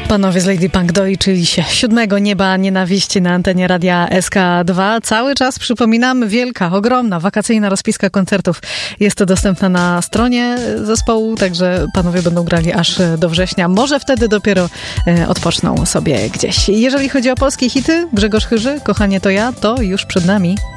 Panowie z Lady Punk doliczyli się 7 Nieba Nienawiści na antenie Radia SK2. Cały czas, przypominam, wielka, ogromna, wakacyjna rozpiska koncertów jest dostępna na stronie zespołu, także panowie będą grali aż do września. Może wtedy dopiero odpoczną sobie gdzieś. Jeżeli chodzi o polskie hity, Grzegorz Chyży, Kochanie to ja, to już przed nami